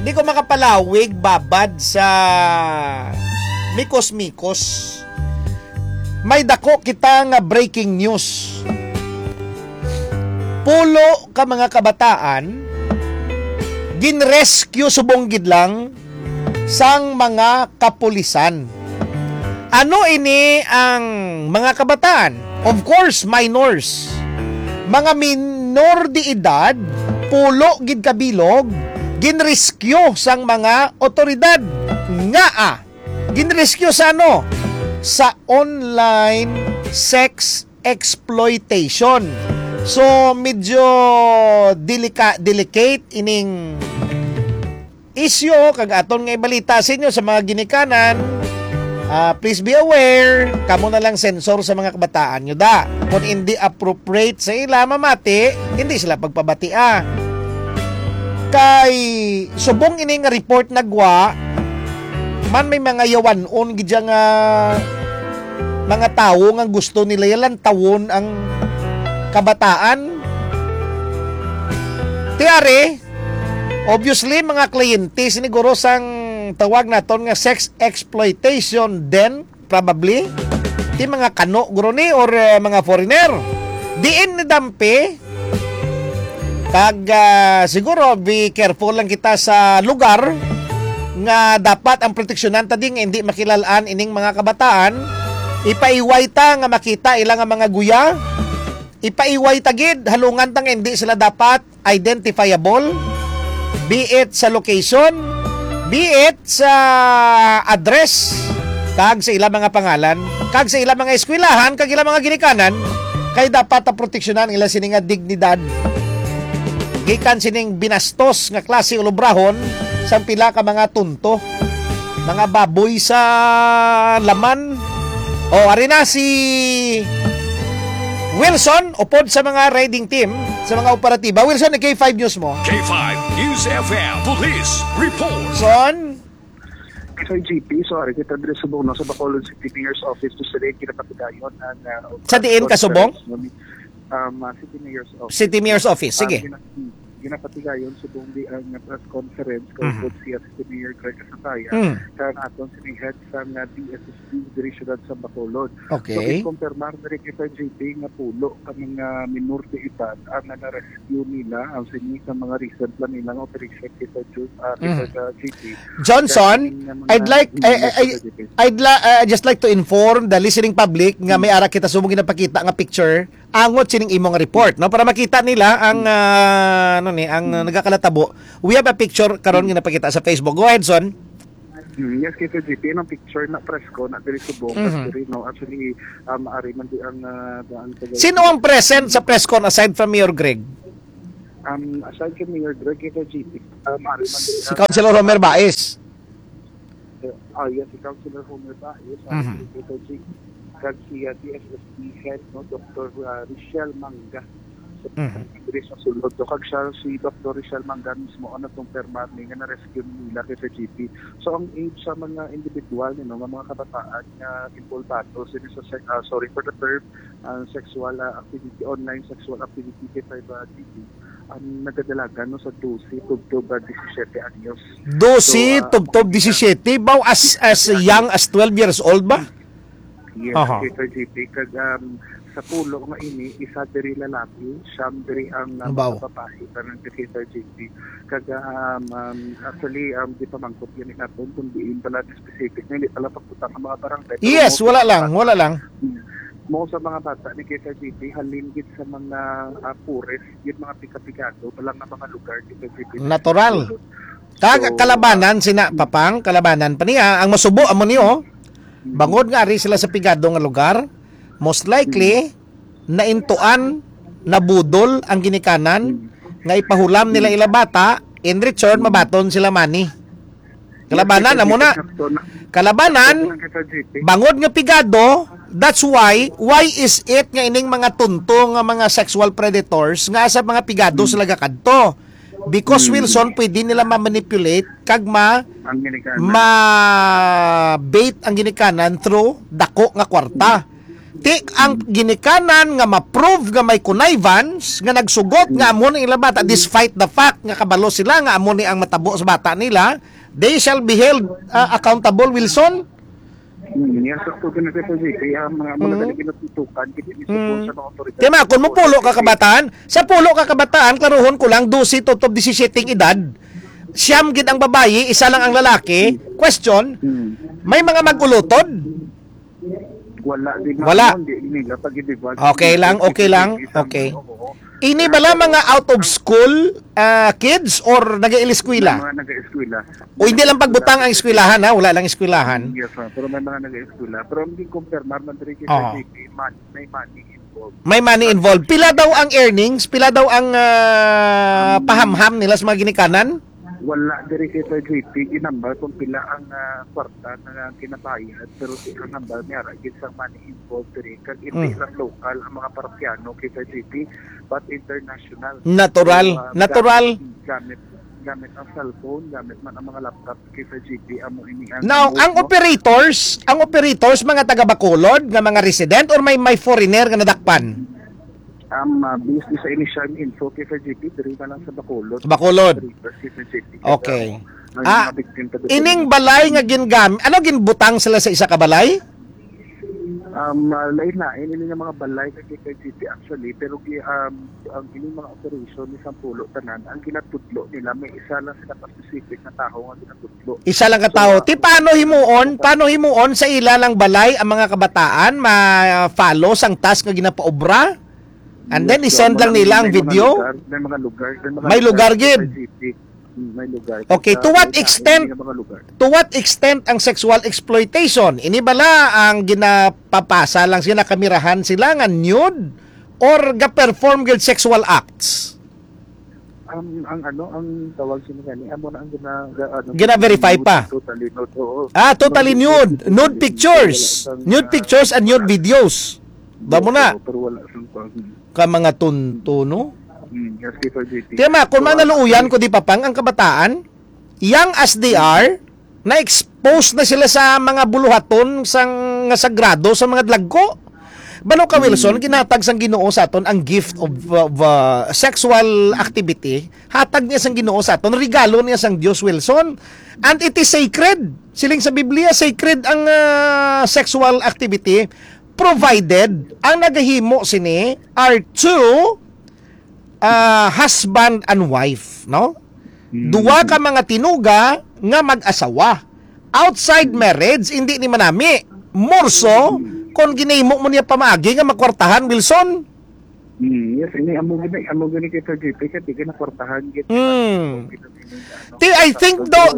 Di ko makapalawig babad sa mikos-mikos. May dako kita nga breaking news. Pulo ka mga kabataan ginrescue subong gidlang sang mga kapulisan. Ano ini ang mga kabataan? Of course, minors. Mga minor de edad, pulo gid kabilog, ginrescue sang mga otoridad. Ginrescue sa ano? Sa online sex exploitation. So, medyo delicate ining issue. Kag aton nga ibalita sa inyo sa mga ginikanan. Please be aware, kamo na lang sensor sa mga kabataan nyo da. Kung hindi appropriate sa ila mamati, hindi sila pagpabatia. Kay subong ini nga report nagwa, man may mga yawanon gidya nga mga tao nga gusto nila yalan tawon ang kabataan. Tiare, obviously mga kliyente siniguro sang tawag naton nga sex exploitation then probably ti mga kano guro ni or mga foreigner diin ni dampe kag siguro be careful lang kita sa lugar nga dapat ang proteksyonan ta ding hindi makilalaan ining mga kabataan. Ipaiway ta nga makita ilang nga mga guya, ipaiway ta gid halungan ta nga hindi sila dapat identifiable, be it sa location, be it sa address, kag sa ilang mga pangalan, kag sa ilang mga eskwelahan, kag ilang mga ginikanan, kay dapat proteksyonan ilang sining nga dignidad. Gikan sining binastos nga klase ulobrahon sa pila ka mga tunto, mga baboy sa laman. O ari na si Wilson upod sa mga riding team, sa mga operatiba. Wilson, K5 News mo. K5 News FM Police Report. Son? Sa GP, sorry, kita dire subong sa Bacolod City Mayor's Office to sa kinapatigayon ang sa diin ka subong? City Mayor's Office. City Mayor's Office, sige. Ginapatigayon subong di ang press conference kung siya si Mayor Greg Casataya kan aton si head sa DSSD Division sa Bacolod. Okay. So, kumpirmar na rin kita GP nga pulo ang mga minor de edad ang na-rescue nila ang sini sa mga recent lang nilang operation kita GP. Johnson, I'd just like to inform the listening public nga may ara kita subong ginapakita nga picture angot sining imong report, no, para makita nila ang ang nagakalatabo. We have a picture karon nga napakita sa Facebook. Go ahead, Son. Yes, kita GP ng picture na presko na diri subong no actually ari man di ang sino ang present sa press con aside from Mayor Greg? Aside from Mayor Greg kita GP ari man si Councilor Homer Baez. Yes, si Councilor Homer Baez kita GP kag si DSSD head no Dr. Richelle Manga. Sa sulod do kag siya si Dr. Richelle Manga mismo ang nagkumpirmar ni nga na-rescue nila kay sa GP. So ang age sa mga individual mga kabataan nga involvado sa sorry for the term sexual activity, online sexual activity kay sa GP ang nagadalaga no sa 12 tubtob 17 anyos. 12 tubtob 17 baw as young as 12 years old ba? Yes, kay GP kag sa pulo nga ini isa diri lalaki, siyam diri ang babae kanang kay GP. Kag actually di pa mangkot yan naton kun diin pala specific hindi pala pagputang ang mga barangay. Yes, wala lang. Mo sa mga bata ni kay GP halin gid sa mga pures, gid mga pika-pikado palang nga mga lugar dito GP. Natural. Kag kalabanan sina papang kalabanan pa niya ang masubo amo niyo. Bangod nga ari sila sa pigado nga lugar. Most likely, naintuan, nabudol ang ginikanan, nga ipahulam nila ila bata, in return, mabaton sila money. Kalabanan, amo na. Kalabanan, bangod nga pigado, that's why is it nga ining mga tunto nga mga sexual predators, nga sa mga pigado sila gakadto. Because Wilson, pwede nila ma-manipulate kag ma-bait ang ginikanan through dako nga kwarta. ti ang ginikanan nga ma-prove nga may connivance nga nagsugot nga amo ni ila bata despite the fact nga kabalo sila nga amo ni ang matabo sa bata nila, they shall be held accountable, Wilson. Yan sa to ganito po kaya mga ginatutukan kiti ni sa mga otoridad. Tema kun mo pulo ka kabataan, sa pulo ka kabataan klaruhon ko lang 12 to 17 edad. Siyam gid ang babayi, isa lang ang lalaki. Question, may mga magulutod? Wala. Okay lang. Okay. Ini bala mga out of school kids or nag-ieskwela? Mga nag-eskwela. O hindi lang pagbutang ang eskwelahan ha, wala lang eskwelahan. Yes, pero may mga nag-eskwela. Pero hindi kumpirmar man diri kay may money involved. May money involved. Pila daw ang earnings? Pila daw ang pahamham nila sa mga ginikanan? Wala diri kay JP ginambal kung pila ang kwarta na kinabayad, pero ang number niya gid sa money involved diri kag hindi lang local ang mga parokyano kay JP but international. Natural. Gamit ang cellphone, gamit man ang mga laptop kay JP amo ini ang. Now, ang operators mga taga Bacolod nga mga resident or may foreigner nga nadakpan? Based sa initial info kay JP diri na lang sa Bacolod. Okay. Ining balay nga gingamit, ano ginbutang sila sa isa ka balay? Lain na ini nga mga balay kay JP actually, pero ang ining mga operation ni Sampulo tanan ang ginatudlo nila may isa lang sila specific na tawo nga ginatudlo. Isa lang ka tawo. Ti paano himuon sa ila lang balay ang mga kabataan ma-follow sang task nga ginapaobra? And then isend lang nila ang video. May lugar gid. May lugar. Okay, to what extent ang sexual exploitation? Ini bala ang ginapapasa lang sila kamerahan sila nga nude or ga-perform gid sexual acts? Ang tawag sila gani amo na ang gina-verify pa. Totally nude. Nude pictures and nude videos. Damo na. Pero wala ka mga tunto, no? Yes, Keeper JP. Kaya kung manaluuyan ko di papang ang kabataan, young as they are, na-expose na sila sa mga buluhaton sang sagrado sa mga dlagko. Bano ka, Wilson, ginatag sang Ginoo sa aton ang gift of sexual activity, hatag niya sang Ginoo sa aton, regalo niya sang Dios, Wilson. And it is sacred. Siling sa Biblia, sacred ang sexual activity, provided ang nagahimo sini are two husband and wife, no? Duwa ka mga tinuga nga mag-asawa. Outside marriage, hindi ni manami. Morso, kung ginahimo mo niya pamagi nga makwartahan, Wilson. Yes, ini amo gani kay JP kay tigay na kwartahan gid. I think daw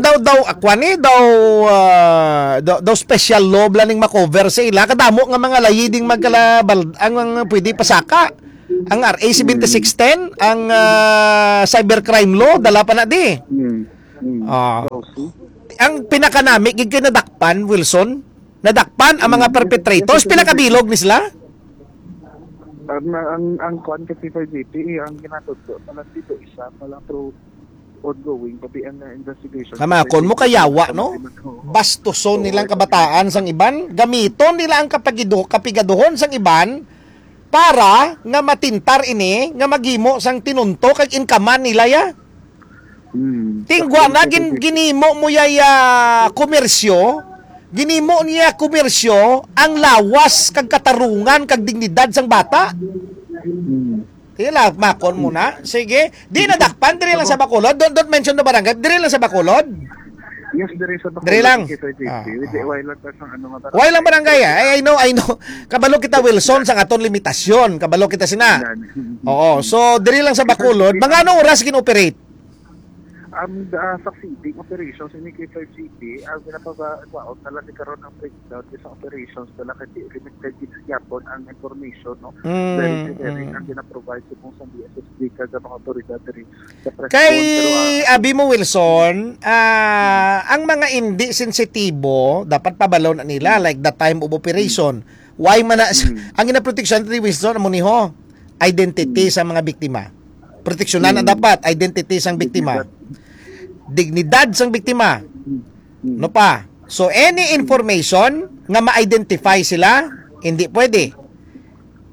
special law ning makover sa ila kadamo nga mga layiding magkalabal ang pwede pasaka. Ang RA 7610, ang cybercrime law dala pa na di. Ang pinakanami gid kay nadakpan, Wilson. Nadakpan ang mga perpetrators, pinakabilog ni sila. Ang quantity for JP ang ginatudlo talang dito isa palang through ongoing pati ang investigation. Kama kon mo kayawa, no? Bastuson nilang kabataan sang iban, gamiton nila ang kapigaduhon sang iban para nga matintar ini nga maghimo sang tinunto kag inkaman nila ya. Tingwa na ginimo mo yaya komersyo. Ginimo niya komersyo ang lawas kag katarungan kag dignidad sang bata. Kaya makon mo na. Sige. Di nadakpan, diri lang sa Bacolod. Don't mention the barangay. Diri lang sa Bacolod. Yes, diri sa Bacolod. Diri lang. Why lang barangay I know. Kabalo kita, Wilson, sa aton limitasyon. Kabalo kita sina. Oo. So, diri lang sa Bacolod. Mga anong oras gin-operate? Succeeding operations ini kay JP ang ginapagawa tala ni karon ang breakdown sa operations tala kay limited gyapon ang information, no? Very ang gina-provide sa DSSD kada mga otoridad diri sa press. Kay abi mo, Wilson, ang mga hindi sensitibo dapat pabalaw na nila like the time of operation. Why man ang gina-protection ni Wilson amo ni ho identity sa mga biktima. Proteksyonan na dapat identity sang biktima. Dignidad sang biktima. No pa. So any information nga ma-identify sila, hindi pwede.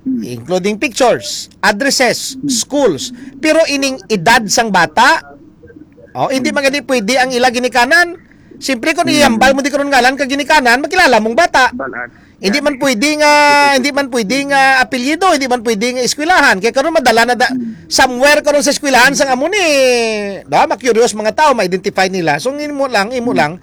including pictures, addresses, schools. Pero ining edad sang bata, hindi magani pwede ang ila ginikanan. Siyempre kung iyambal mo di karon ngalan kag ginikanan, makilala mong bata. Hindi man pwedeng apelyido, hindi man pwedeng eskwelahan. Kaya karon madala na somewhere karon sa eskwelahan sang amo ni, ma-curious mga tao ma-identify nila. So imo lang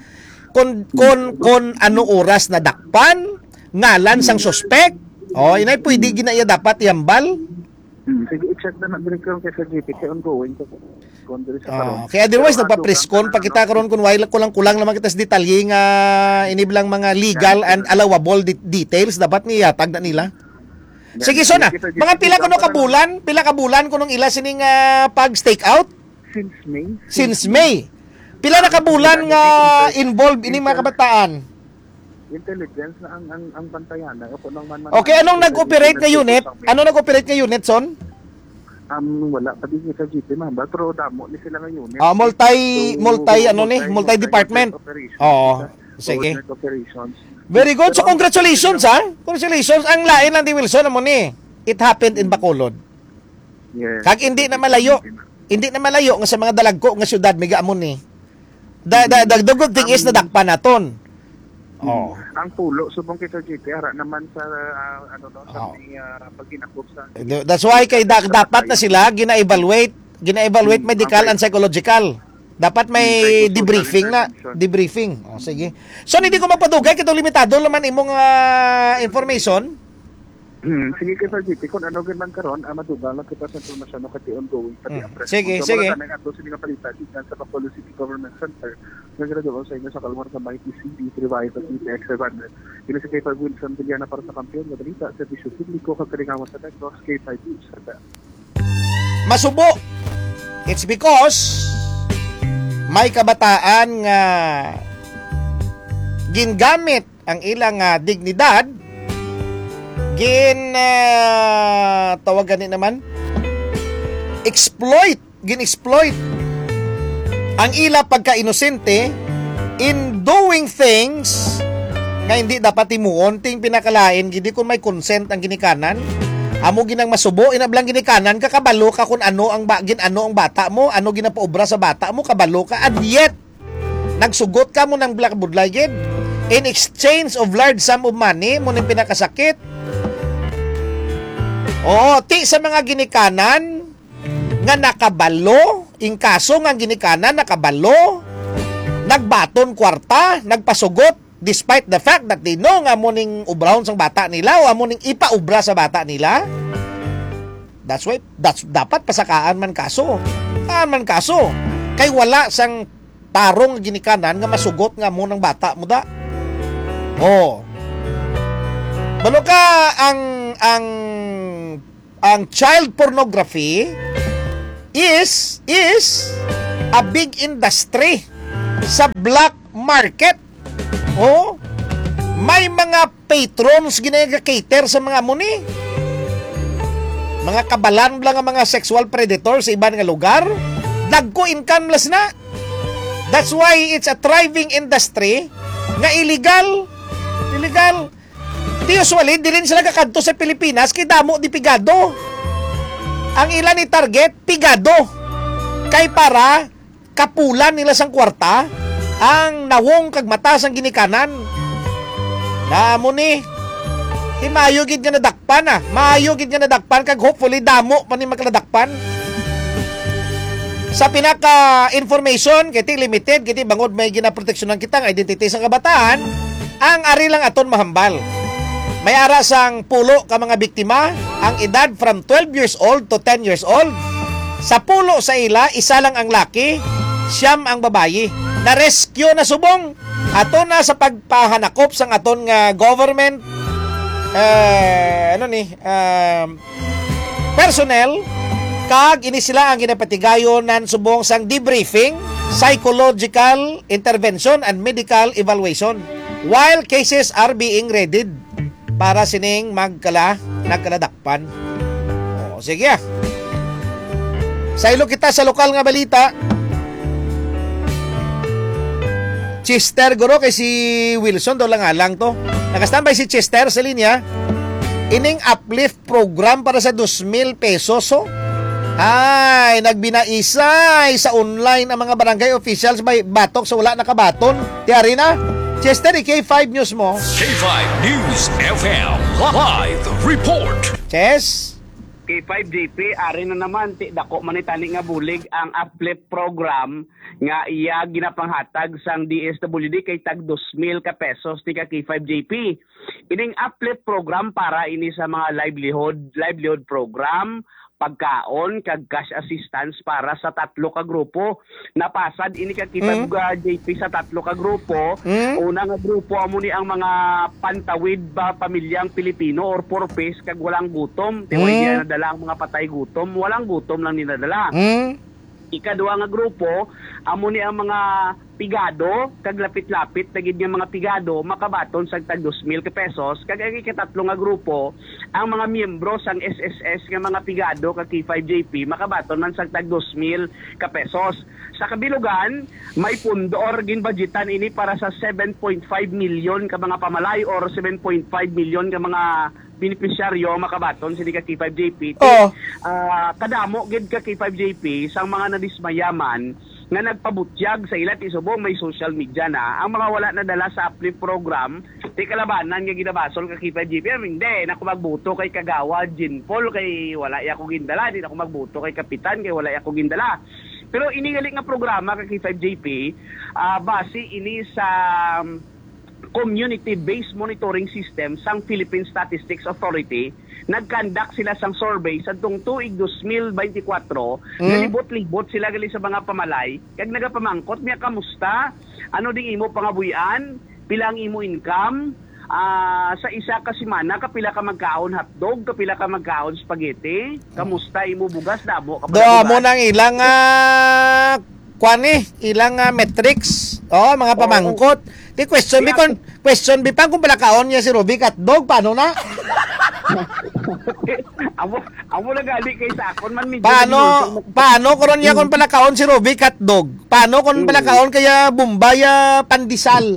kon ano oras na dakpan, ngalan sang suspect. Inay pwede ginaya dapat iambal. Sige, i-check na din karon kay sa GP kay ongoing ko. Kaya otherwise nagpa-presscon pa kita karon kun wala kulang naman kita sa detalye nga iniblang mga legal and allowable details dapat niyatag na nila. Sige so na. Mga pila ka bulan kunong ila sining pag stake out since May. Pila na ka bulan nga involved ini mga kabataan. Intelligence na ang bantayan na Okay, anong nag-operate nga unit? Son? Wala pa din sa GP mahaba pero damo ni sila nga unit. Multi-department. Sige. Operations. Very good. So congratulations Congratulations. Ang lain lang di Wilson amo ni. It happened in Bacolod. Yes. Kag hindi na malayo nga sa mga dalagko nga syudad miga amo ni. The good thing is nadakpan naton. Ang pulo subong kay Sir GP ara naman sa pagginakop sa. That's why kay dapat na sila gina-evaluate medical and psychological. Dapat may debriefing. Sige. So hindi ko mapadugay kitong limitado naman imong information. Sige kay Sir GP kung ano man karon madugang lang kita sa informasyon kati ongoing pati ang press. Sige. Ato sila palita sa Bacolod City Government Center. Nagradyo sa inyo sa Kalmar sa Mighty CD Revive at X700. Kini si Kay Wilson Villana para sa kampiyon na balita sa Bisyo Publiko kagalingawan sa Negros K5 News. Masubo. It's because may kabataan nga gingamit ang ilang dignidad tawagan ni naman gin-exploit ang ila pagka-inosente in doing things nga hindi dapat timuon ting pinakalain gidi kung may consent ang ginikanan amo ginang masubo inablang ginikanan kakabalo ka kung ano ang bata mo ano ginapaobra sa bata mo kabalo ka and yet nagsugot ka mo ng black budlay gid in exchange of large sum of money mo ning pinakasakit. Ti sa mga ginikanan nga nakabalo, in kaso nga ginikanan nakabalo, nagbaton kwarta, nagpasugot despite the fact that they know nga muning ubrahon sang bata nila o amuning ipaubra sa bata nila. That's dapat pasakaan man kaso. Kay wala sang tarong ginikanan nga masugot nga mo ng bata mo da. Balo ka ang child pornography is a big industry sa black market. May mga patrons ginagacater sa mga muni. Mga kabalan lang ang mga sexual predators sa iban nga lugar. Dagko incomeless na. That's why it's a thriving industry nga illegal. Di usually, di rin sila kakadto sa Pilipinas kay damo di pigado. Ang ilan ni target, pigado. Kay para kapulan nila sang kwarta ang nawong kag mata sang ginikanan. Namo ni maayo gid nga nadakpan kag hopefully damo pa ni magladakpan. Sa pinaka information kiti limited kiti bangod may ginaproteksyonan kita ang identity sa kabataan, ang ari lang aton mahambal. May ara sang pulo ka mga biktima, ang edad from 12 years old to 10 years old. Sa pulo sa ila, isa lang ang laki, siyam ang babayi. Na-rescue na subong. Ato na sa pagpahanakop sang aton nga government personnel, kag ini sila ang ginapatigayon nan subong sang debriefing, psychological intervention and medical evaluation while cases are being readied para sining nagkaladakpan. Sige. Sa ilo kita sa lokal nga balita. Chester guro kay si Wilson daw lang to. Nakastambay si Chester sa linya. ining uplift program para sa 2,000 pesos. So, ay, nagbinaisay sa online ang mga barangay officials may batok sa wala nakabaton. Tiyari na. Chester, K5 News mo. K5 News FM Live Report. Chess. K5JP, ari na naman, dako manitani nga bulig ang uplift program nga iya ginapanghatag sang DSWD kay tag 2,000 ka pesos ti ka K5JP. Ining uplift program para ini sa mga livelihood program, pagkaon kag cash assistance para sa 3 ka grupo. Napasad ini ka K5JP sa 3 ka grupo. Una nga grupo amo ni ang mga pantawid ba pamilyang Pilipino or poor face kag walang gutom. Tiway nadala ang mga patay gutom, walang gutom lang ninadala. Ikaduha nga grupo amo ni ang mga pigado kag lapit-lapit tagid nga mga pigado makabaton sa tag 2,000 ka pesos. Kag ang ikatatlo nga grupo ang mga miyembro sang SSS nga mga pigado kag K5JP makabaton man sa tag 2,000 ka pesos. Sa kabilugan may pundo or ginbudgetan ini para sa 7.5 million ka mga pamalay or 7.5 million ka mga beneficiaryo makabaton sini ka K5JP. Kadamo gid ka K5JP sang mga nadismayaman nga nagpabutyag sa ilat isubong may social media na ang mga wala na dala sa uplift program ti kalabanan nga ginabasol ka K5JP. Hindi nako magbuto kay Kagawa Jinpol kay wala ako gindala, di nako magbuto kay Kapitan kay wala ako gindala. Pero inigali nga programa ka K5JP base ini sa community-based monitoring system sang Philippine Statistics Authority. Nagkandak sila sang survey sa tuig 2024. Nalibot-libot sila gali sa mga pamalay. Kag nagapamangkot niya kamusta? Ano ding imo pangabuyan? Pilang imo income? Sa isa ka semana kapila ka magkaon hotdog, kapila ka magkaon spaghetti? Kamusta imo bugas damo? Do mo nang ilang ilang metrics. Mga pamangkot. Di question bi pang kung palakaon niya si Ruby hotdog, paano na? Amo na gali kay sakon man medyo. Paano karon niya kon palakaon si Ruby hotdog? Paano kon palakaon kaya Bumbaya pandesal?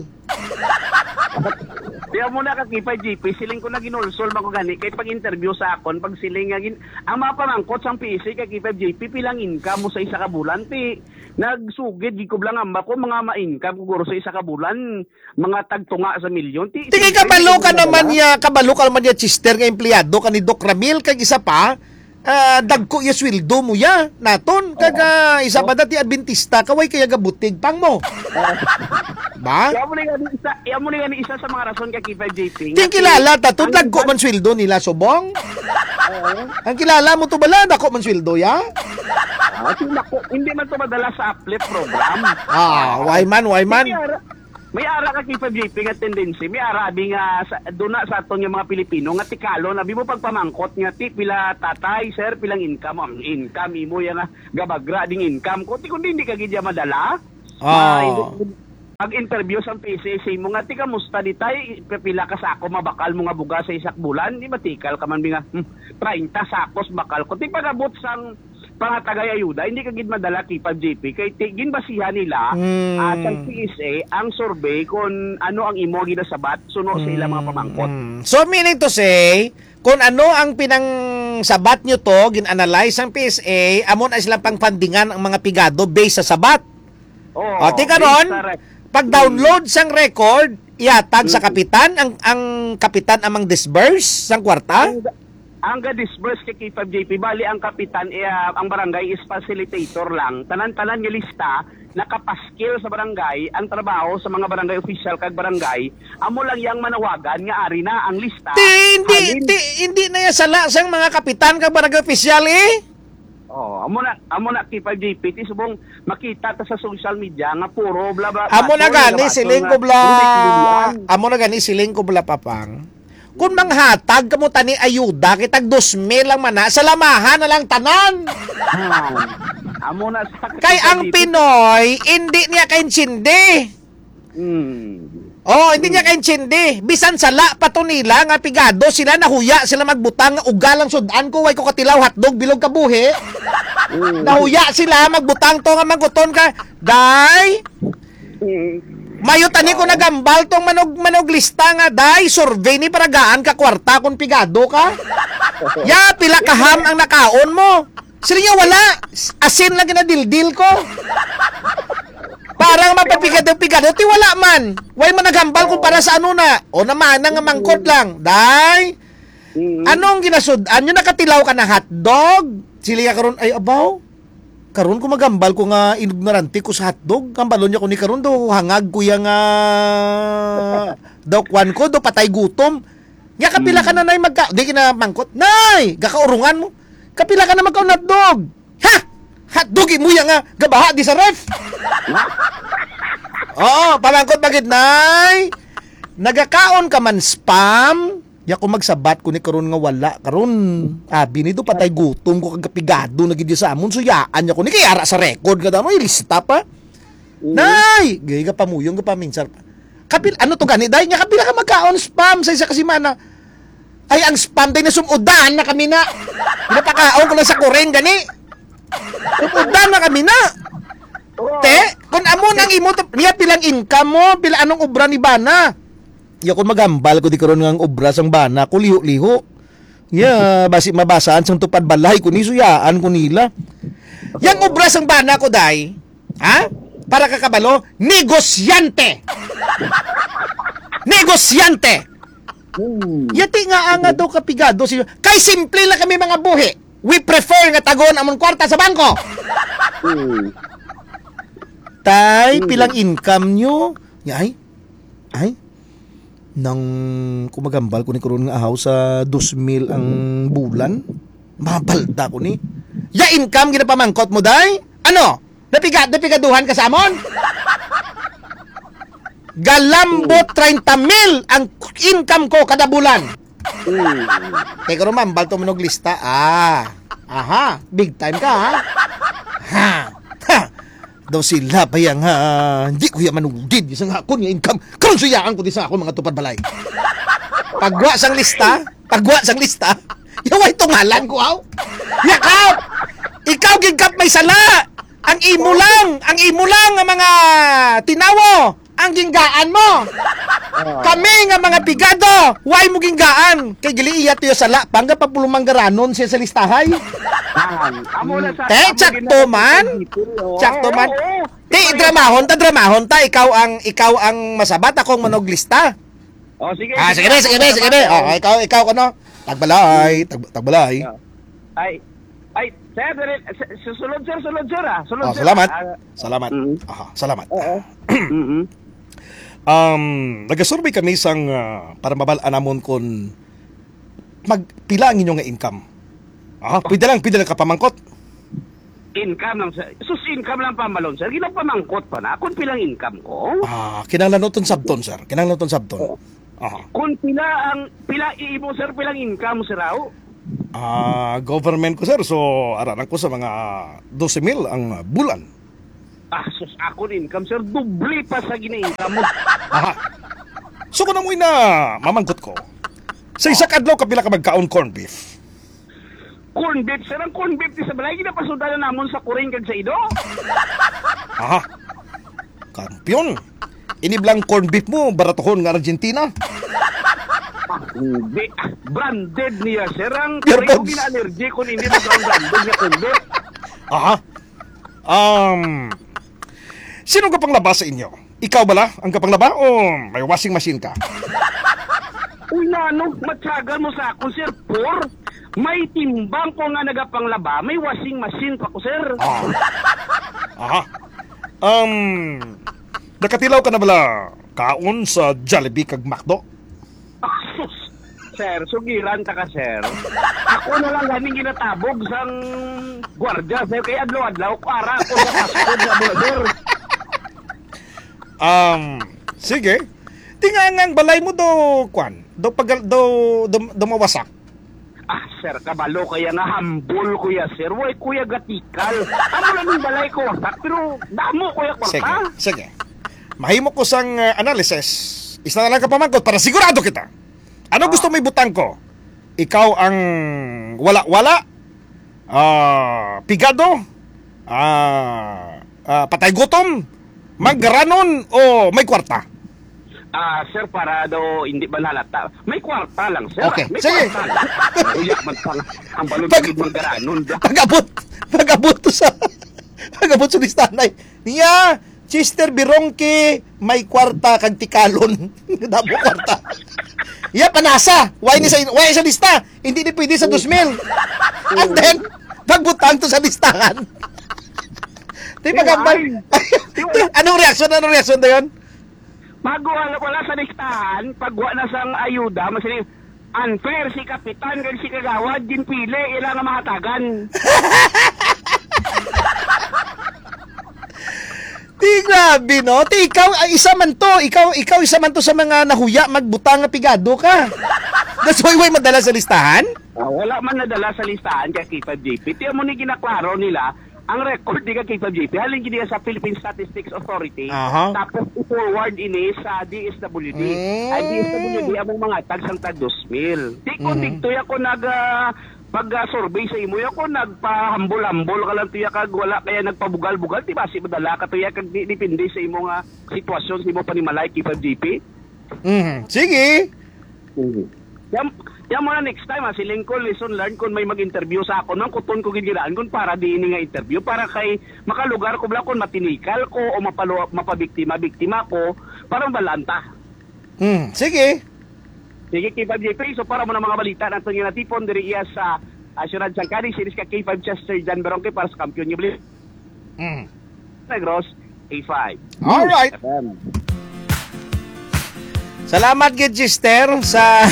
Kaya muna ka K5JP, siling ko na ginulsol ba ko gani kay pag-interview sa akon, pag siling nga ang mga pamangkot sang PC kay K5JP pilang income mo sa isa ka bulan ti nagsugid gid ko lang amba ko mga ma-income ko sa isa ka bulan mga tagtunga sa milyon ti kabalo ka naman ya Chester nga empleyado ka ni Doc Ramil kag isa pa dagko ya sweldo mo ya naton kag isa pa dati Adventista kaway kaya gabutig pang mo. Ba? Iya mo ni isa sa mga rason kay K5JP. Di kilala taton dagko man sweldo nila subong. Ang kilala mo to bala dagko man sweldo ya? Hindi man to madala sa uplift program. Why man? May ara ka K5JP nga tendency, may ara abi nga doon na sa aton yung mga Pilipino nga tikalo na mo pagpamangkot nga ti pila tatay sir pilang income ang income imo ya nga gabagra ding income ko ti kundi hindi ka gid madala. Pag-interview sa PCC mo nga ti kamusta di tay pila ka sako mabakal mo nga bugas sa isak bulan di matikal ka man nga 30 sakos bakal ko ti pagabot sang pangatagay ayuda, hindi ka gid madala K5JP kay tigin basihan nila sa PSA ang survey kung ano ang imo ginasabat suno sa ilang mga pamangkot. So meaning to say, kung ano ang pinangsabat nyo to, gin-analyze ang PSA, amon ay silang pangfundingan ang mga pigado based sa sabat. Tika ron, pag-download sang record, iatag sa kapitan, ang kapitan amang disburse sang kwarta? Ang ga-disburse kay K5JP, bali ang kapitan, ang barangay is facilitator lang. Tanan-tanan yung lista, nakapaskil sa barangay, ang trabaho sa mga barangay official kag barangay, amo lang yang manawagan nga ari na ang lista. Hindi na yan sala sang mga kapitan kag barangay official amo na K5JP, ti subong makita ta sa social media nga puro bla bla. Amo na gani siling ko bla papang. Kung manghatag kamo tani ayuda kitag 2,000 lang mana salamahan na lang tanan. Amo na sa kay ang Pinoy hindi niya kaintsindi. Hindi niya kaintsindi. Bisan sala pa to nila nga pigado sila nahuya sila magbutang ugalang sudan ko way ko katilaw hotdog bilog kabuhi. Nahuya sila magbutang to nga mangguton ka. Day. Mayo tani ko nagambal tong manog lista nga day survey ni paragaan ka kwarta kung pigado ka. Ya pila ka ham ang nakaon mo. Sila niya wala. Asin lang ginadildil ko. Parang mapapigado-pigado ti wala man. Way man nagambal kung para sa ano na. O naman nga mangkot lang. Day. Anong ginasudan nyo? Nakatilaw ka na hotdog? Sila karon ay abaw. Karon ko magambal ko nga ignorante ko sa hotdog. Kambalon niya ko ni karon do hangag kuya nga daw kwan ko do patay gutom. Ya kapila ka na nay magka di kina mangkot. Nay, gakaurungan mo. Kapila ka na magka hotdog. Ha? Hotdog mo ya nga gabaha di sa ref. Oo, pamangkot bagid nay. Nagakaon ka man spam. Ya ko magsabat ko ni karon nga wala karon abi ni do patay gutom ko kagapigado na gid sa amon suyaan niya ko ni kay ara sa record kada mo ilista pa. Nay, gay ka pamuyong ka paminsar pa. Kapil ano to gani day nya kapila ka magkaon spam sa isa kasi mana. Ay ang spam day na sumudan na kami na. Pinapakaon ko lang sa kuring gani. Sumudan na kami na. Te, kun amon ang imo niya pilang income mo, pila anong obra ni bana? Ya ko magambal ko di karon nga obra sang bana ko liho-liho. Ya basi mabasaan sang tupad balay ko ni suyaan ko nila. Yang obra sang bana ko day, ha? Para kakabalo, negosyante. Negosyante. Yati nga anga daw kapigado siya. Kay simple lang kami mga buhi. We prefer nga tagon amon kwarta sa bangko. Tay, pilang income nyo? Ay, nang kumagambal ko ni karon nga ahaw sa 2,000 ang bulan, mabalda ko ni. Ya income ginapamangkot mo day? Ano? Napigaduhan ka sa amon? Galambot 30,000 ang income ko kada bulan. Kaya karon mambal to manog lista. Aha, big time ka ha? Ha. Daw sila pa yang hindi ko yaman manugdid isang akon nga income karon suyaan ko di sa ako mga tupad balay. Pagwa sang lista yaway tungalan ko aw yakap ikaw gigkap may sala ang imo lang nga mga tinawo ang ginggaan mo. Kami nga mga pigado why mo ginggaan kay gili iya tiyo sala pangga papulumang siya sa listahay. Amo na sa Sakto man. Dramahon ta ikaw ang masabat akong manog lista. Oh sige. Sige. Oh, ikaw ano? Tagbalay. Ay, sir, sulod sir. Oh, salamat. Salamat. Nagasurvey kami sang para mabalaan namon kon magpila ang inyong nga income. Pwede lang ka pamangkot. Income lang sir. Income lang pamalon sir. Ginapamangkot pa na. Kung pilang income ko. Kinahanglan sabton sir. Kung pila iimo sir, pilang income sir raw? Government ko sir. So, araran ko sa mga 12,000 ang bulan. Sus ako income sir. Doble pa sa gina-income mo. So, kung namoy na mamangkot ko, sa isa kadlaw kapila ka magkaon corn beef. Corn beef sir, ang corn beef di sa balay ginapasudalan namon sa kuring kag sa ido. Kampiyon. Iniblang corn beef mo baratohon nga Argentina. Hindi, branded niya sir. Ang kuring ko gina-allergy kung hindi mo branded niya corn beef. Sino ka panglaba sa inyo? Ikaw bala ang kapanglaba o may washing machine ka? Uy nano, matyagan mo sa ako sir, por. May timbang ko nga nagapanglaba, may washing machine pa ko, sir. Nakatilaw ka na bala kaon sa Jollibee kag McDo? Sus, sir, sugiran ta ka, sir. Ako na lang ganing ginatabog sang gwardya, sir. Kaya adlaw-adlaw, para ako sa passport na brother. Sige. Tingangang balay mo do mawasak. Sir, kabalo kaya nga hambol kuya, sir. Way kuya gatikal. Amo lang yung balay ko wasak, pero damo kuya kwarta. Sige. Mahimo ko sang analysis. Isa na lang ka pamangkot para sigurado kita. Ano gusto mo ibutang ko? Ikaw ang wala-wala? Pigado? Patay gutom? Magranon o may kwarta? Sir, para daw hindi ba halata, may kwarta lang, sir. Okay, May sige. kwarta lang. Uya, ang balon Pag- ng magaranon. Pag-abot to sa pag-abot sa listanay. Niya, Chester Birongke, may kwarta kag tikalon. Dabo kwarta. Ya, panasa. Why sa lista? Hindi ni pwede sa 2,000. And then, pagbutang to sa listahan. Di pagambal. Anong reaksyon na yun? Wala sa listahan, pagwa na sang ayuda, masiling, unfair si kapitan kag si kagawad, din pili, ilang nga mahatagan. Di grabe, no? Ti ikaw isa man to. Ikaw isa man to sa mga nahuya magbutang nga pigado ka. That's why madala sa listahan? Wala man nadala sa listahan kay K5JP. Tiyan mo ni ginaklaro nila, ang record ni K5JP, halin gini sa Philippine Statistics Authority, Aha. tapos i-forward ini sa DSWD. Ay DSWD among mga tag sang tag 2,000. Di ko diktoy ako pag-survey sa imo ako nagpahambol-hambol ka lang tuya kag wala kaya nagpabugal-bugal di ba si madala ka tuya kag depende sa imo nga sitwasyon sa imo panimalay K5JP. Sige. Yan mo na next time si Lincoln lesson learned kung may mag-interview sa ako nang kuton ko gigiraan kung para di ini nga interview para kay makalugar ko bla kung matinikal ko o mapabiktima ko para balanta. Sige. Sige K5JP, so para mo na mga balita natin yung natipon diri iya sa Assurance Sangkari series ka K5 Chester Jan Berongke para sa kampiyon niyo bli. Negros K5. All right. Salamat gid Chester sa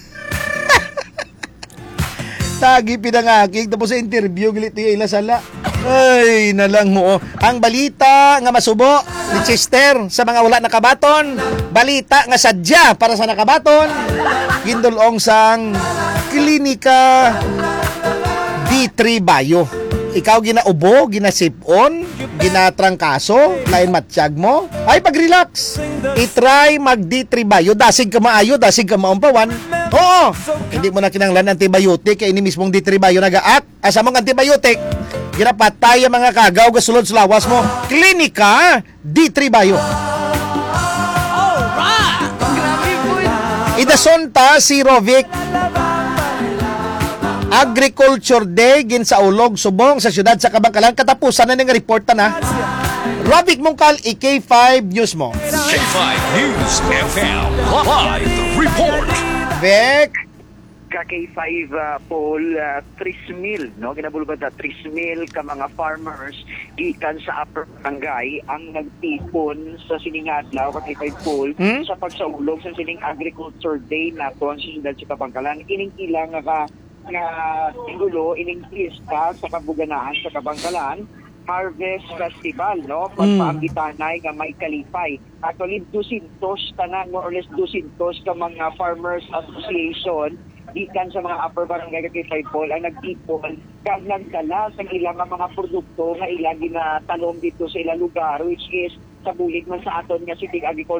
tagi pinangakig tapos sa interview gilit ila sala. Ay, nalang mo. Ang balita nga masubo ni Chester sa mga wala nakabaton, balita nga sadya para sa nakabaton, gindulong sang klinika D3 Bayo. Ikaw ginaubo, ginasipon, ginatrangkaso, lain matsyag mo, ay pag-relax. I-try mag D3 Bayo, dasig ka maayo, dasig ka maumpawan. Oo, hindi mo na kinanglan antibiotic, kaya ini mismong D3 Bayo nagaak. Asa mong antibiotic, ginapatay ang mga kagaw gasulod sa lawas mo. Klinika D3 Bayo. Idasonta si Rovic. Agriculture Day gin sa Ulog, Subong sa siyudad sa Kabangkalan. Katapusan na ng report na. Rovic Mongkal, K5 News mo. K5 News FM Live Report. Vic. Ka K5 poll 3,000 no ginabulbad na 3,000 ka mga farmers gikan sa upper barangay ang nagtipon sa sining adlaw ka K5 poll sa pagsaulog sa sining agriculture day naton sa siyudad sa Kabangkalan ining ilang nga tigulo ining pista sa kabuganahan sa Kabangkalan Harvest Festival, no? Pagpaamgitanay nga may kalipay. Actually, 200 tanan, more or less 200 ka mga farmers association gikan sa mga upper barangay kay Paul ang nagtipon kag nagdala sa ilang mga produkto nga ilang ginatalom dito sa ilang lugar which is sa bulig man sa aton nga City Agriculture